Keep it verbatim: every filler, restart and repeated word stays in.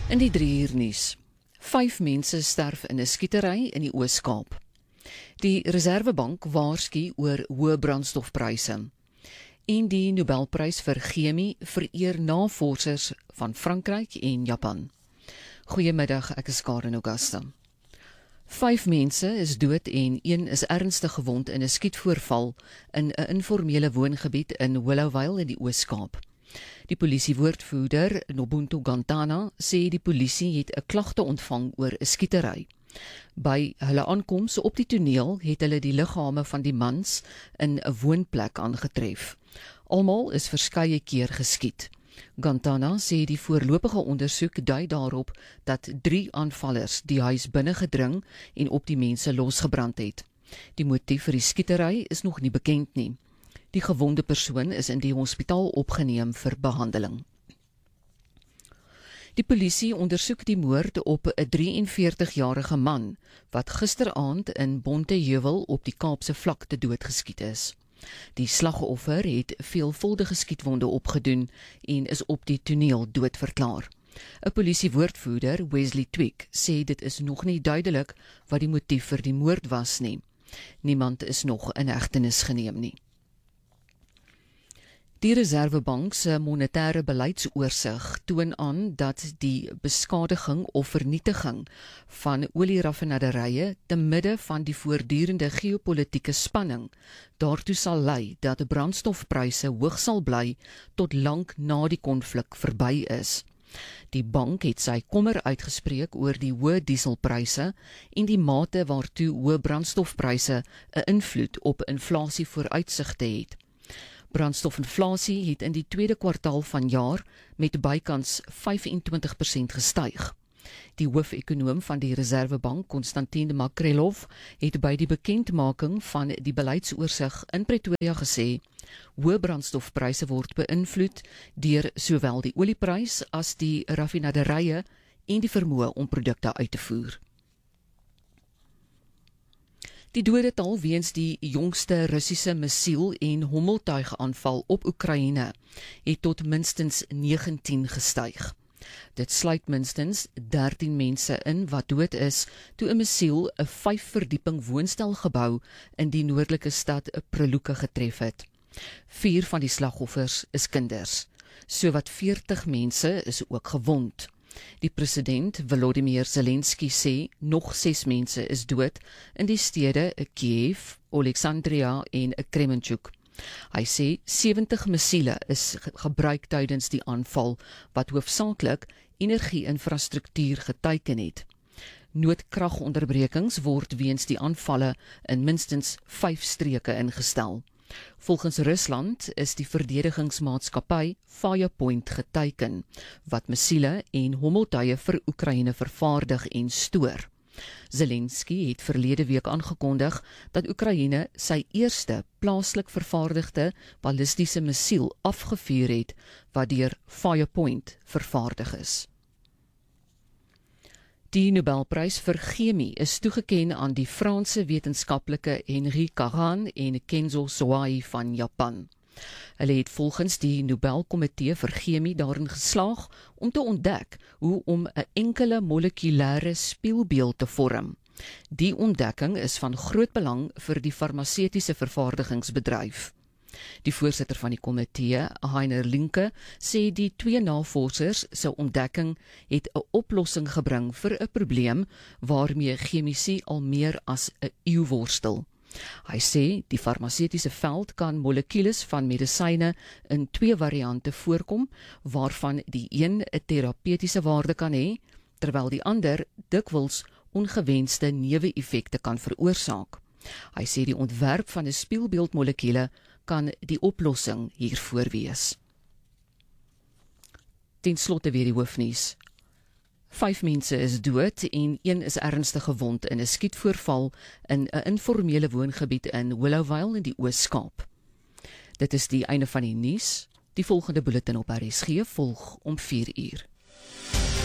In die drie uur nuus. Vyf mense sterf in 'n skietery in die Oos-Kaap. Die Reservebank waarsku oor hoë brandstofpryse. En die Nobelprys vir Chemie vereer navorsers van Frankryk en Japan. Goeiemiddag, ek is Karen Augusta. Vyf mense is dood en een is ernstig gewond in 'n skietvoorval in 'n informele woongebied in Willowvale in die Oos-Kaap. Die polisiewoordvoerder Nobuntu Gantana sê die polisie het 'n klagte ontvang oor 'n skietery. By hulle aankoms op die toneel het hulle die liggame van die mans in 'n woonplek aangetref. Almal is verskeie keer geskiet. Gantana sê die voorlopige ondersoek dui daarop dat drie aanvallers die huis binne gedring en op die mense losgebrand het. Die motief vir die skietery is nog nie bekend nie. Die gewonde persoon is in die hospitaal opgeneem vir behandeling. Die polisie ondersoek die moord op 'n drieënveertigjarige man wat gisteraand in Bonteheuwel op die Kaapse vlakte doodgeskiet is. Die slagoffer het veelvuldige skietwonde opgedoen en is op die toneel doodverklaar. 'n Polisiewoordvoerder, Wesley Twig, sê dit is nog nie duidelik wat die motief vir die moord was nie. Niemand is nog in hegtenis geneem nie. Die Reservebank se monetêre beleidsoorsig toon aan dat die beskadiging of vernietiging van olieraffinaderijen te midde van die voortdurende geopolitiese spanning daartoe sal lei dat brandstofpryse hoog sal bly tot lank na die konflik verby is. Die bank het sy kommer uitgespreek oor die hoë dieselpryse en die mate waartoe hoë brandstofpryse 'n invloed op inflasie vooruitsigte het. Brandstofinflasie het in die tweede kwartaal van jaar met bykans vyfentwintig persent gestyg. Die hoofekonoom van die Reservebank, Konstantin Makrelov, het by die bekendmaking van die beleidsoorsig in Pretoria gesê, hoë brandstofpryse word beïnvloed deur sowel die olieprys as die raffinaderye en die vermoë om produkte uit te voer. Die dodetal weens die jongste Russiese missiel- en hommeltuigaanval op Oekraïne het tot minstens negentien gestyg. Dit sluit minstens dertien mense in wat dood is toe 'n missiel 'n vyf verdieping woonstelgebou in die noordelike stad Preluka getref het. Vier van die slagoffers is kinders. Sowat veertig mense is ook gewond. Die president Volodymyr Zelensky sê nog ses mense is dood in die stede Kiev, Oleksandria en Kremenchuk. Hy sê sewentig missiele is gebruik tydens die aanval wat hoofsaaklik energie-infrastruktuur geteiken het. Noodkragonderbrekings word weens die aanvalle in minstens vyf streke ingestel. Volgens Rusland is die verdedigingsmaatskappy Firepoint geteiken, wat missiele en hommeltuie vir Oekraïne vervaardig en stoor. Zelensky het verlede week aangekondig dat Oekraïne sy eerste plaaslik vervaardigde ballistiese missiel afgevuur het, wat deur Firepoint vervaardig is. Die Nobelprys vir Chemie is toegeken aan die Franse wetenskaplike Henri Caron en Kenzo Soai van Japan. Hulle het volgens die Nobelkomitee vir Chemie daarin geslaag om te ontdek hoe om 'n enkele molekulêre spieelbeeld te vorm. Die ontdekking is van groot belang vir die farmaseutiese vervaardigingsbedryf. Die voorsitter van die komitee, Heiner Linke, sê die twee navorsers se ontdekking het 'n oplossing gebring vir 'n probleem waarmee chemici al meer as 'n eeu worstel. Hy sê die farmaseutiese veld kan molekules van medisyne in twee variante voorkom, waarvan die een 'n terapeutiese waarde kan hê, terwyl die ander dikwels ongewenste neeweffekte kan veroorsaak. Hy sê die ontwerp van 'n spieelbeeldmolekuule kan die oplossing hiervoor wees. Ten slotte weer die hoofnuus. Vyf mense is dood en een is ernstig gewond in 'n skietvoorval in 'n informele woongebied in Willowvale in die Oos-Kaap. Dit is die einde van die nuus. Die volgende bulletin op R S G volg om vier uur.